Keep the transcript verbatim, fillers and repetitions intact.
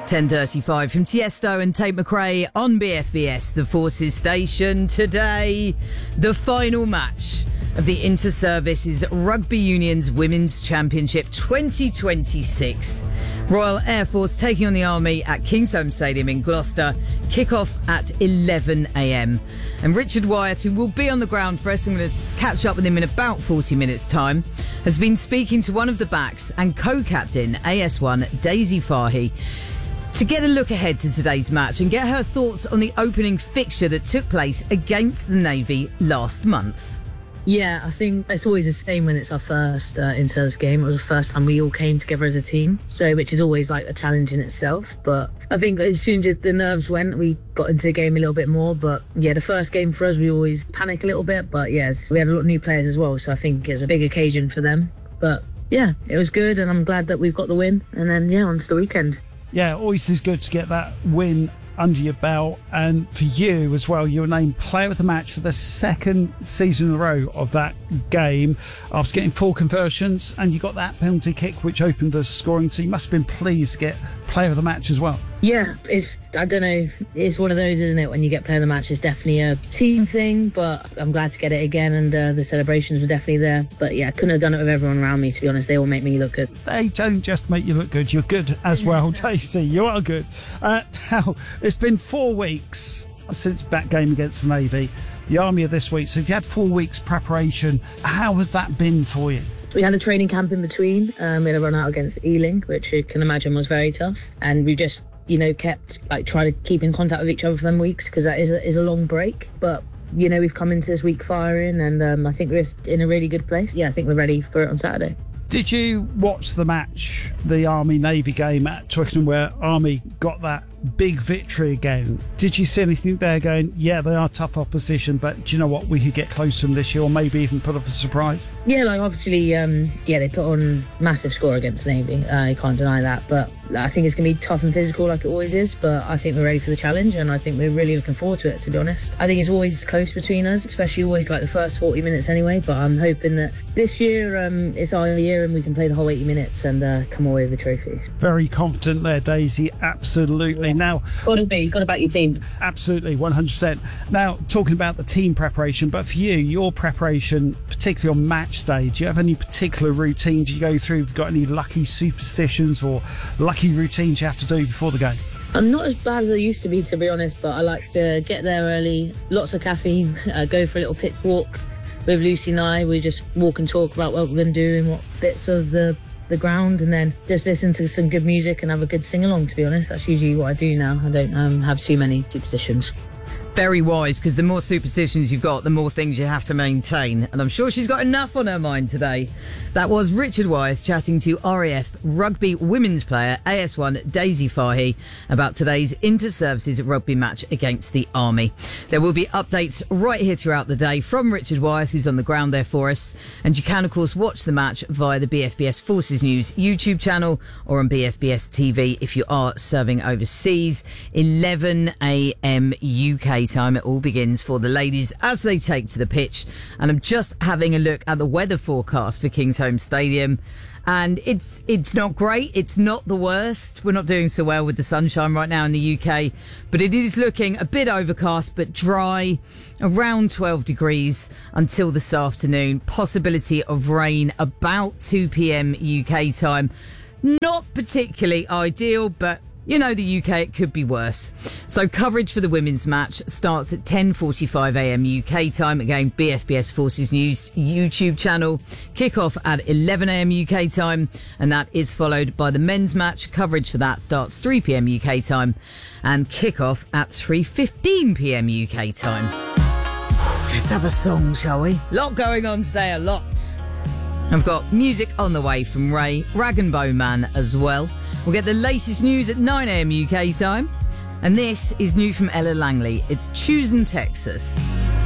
ten thirty-five from Tiesto and Tate McRae on B F B S, the Forces Station. Today, the final match of the Inter-Services Rugby Union's Women's Championship twenty twenty-six. Royal Air Force taking on the Army at Kingsholm Stadium in Gloucester. Kick-off at eleven a.m. And Richard Wyeth, who will be on the ground for us, I'm going to catch up with him in about forty minutes' time, has been speaking to one of the backs and co-captain A S one, Daisy Fahy, to get a look ahead to today's match and get her thoughts on the opening fixture that took place against the Navy last month. Yeah, I think it's always the same when it's our first uh, in-service game. It was the first time we all came together as a team, so which is always like a challenge in itself. But I think as soon as the nerves went, we got into the game a little bit more. But yeah, the first game for us, we always panic a little bit. But yes, we had a lot of new players as well, so I think it was a big occasion for them. But yeah, it was good, and I'm glad that we've got the win. And then yeah, on to the weekend. Yeah, always is good to get that win under your belt. And for you as well, you were named player of the match for the second season in a row of that game after getting four conversions, and you got that penalty kick which opened the scoring, so you must have been pleased to get player of the match as well. Yeah, it's, I don't know, it's one of those, isn't it, when you get player of the match. It's definitely a team thing, but I'm glad to get it again, and uh, the celebrations were definitely there. But yeah, I couldn't have done it with everyone around me, to be honest. They all make me look good. They don't just make you look good, you're good as well, Daisy. You are good. Uh, now, it's been four weeks since that game against the Navy. The Army are this week, so if you had four weeks preparation, how has that been for you? We had a training camp in between. Um, we had a run out against Ealing, which you can imagine was very tough. And we just, you know, kept like trying to keep in contact with each other for them weeks, because that is a, is a long break. But, you know, we've come into this week firing, and um, I think we're in a really good place. Yeah, I think we're ready for it on Saturday. Did you watch the match, the Army-Navy game at Twickenham, where Army got that big victory again? Did you see anything there going, yeah, they are tough opposition, but do you know what, we could get close to them this year, or maybe even put off a surprise? Yeah, like obviously, um, yeah, they put on massive score against Navy. Uh, you can't deny that, but I think it's going to be tough and physical like it always is, but I think we're ready for the challenge, and I think we're really looking forward to it, to be honest. I think it's always close between us, especially always like the first forty minutes anyway, but I'm hoping that this year um, it's our year and we can play the whole eighty minutes and uh, come away with a trophy. Very confident there, Daisy, absolutely. Yeah. Now, got to be, got to back your team. Absolutely, one hundred percent. Now, talking about the team preparation, but for you, your preparation, particularly on match day, do you have any particular routines you go through? Have you got any lucky superstitions or lucky routines you have to do before the game? I'm not as bad as I used to be, to be honest, but I like to get there early, lots of caffeine, uh, go for a little pitch walk with Lucy and I. We just walk and talk about what we're going to do and what bits of the the ground, and then just listen to some good music and have a good sing-along, to be honest. That's usually what I do now. I don't um, have too many superstitions. Very wise, because the more superstitions you've got, the more things you have to maintain. And I'm sure she's got enough on her mind today. That was Richard Wyeth chatting to R A F rugby women's player A S one Daisy Fahy about today's Inter-Services rugby match against the Army. There will be updates right here throughout the day from Richard Wyeth, who's on the ground there for us. And you can, of course, watch the match via the B F B S Forces News YouTube channel or on B F B S T V if you are serving overseas. eleven a.m. U K time. It all begins for the ladies as they take to the pitch, and I'm just having a look at the weather forecast for Kingsholm Stadium, and it's it's not great. It's not the worst. We're not doing so well with the sunshine right now in the U K, but it is looking a bit overcast but dry, around twelve degrees until this afternoon. Possibility of rain about two p.m. U K time. Not particularly ideal, but you know the U K, it could be worse. So coverage for the women's match starts at ten forty-five a.m. U K time. Again, B F B S Forces News YouTube channel. Kick-off at eleven a.m. U K time. And that is followed by the men's match. Coverage for that starts three p.m. U K time. And kick-off at three fifteen p.m. U K time. Let's have a song, shall we? Lot going on today, a lot. I've got music on the way from Ray, Rag and Bone Man as well. We'll get the latest news at nine a.m. U K time. And this is new from Ella Langley. It's Choosing Texas.